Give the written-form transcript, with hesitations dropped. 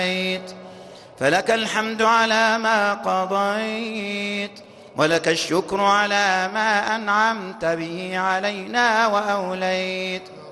فلك الحمد على ما قضيت، ولك الشكر على ما أنعمت به علينا وأوليت.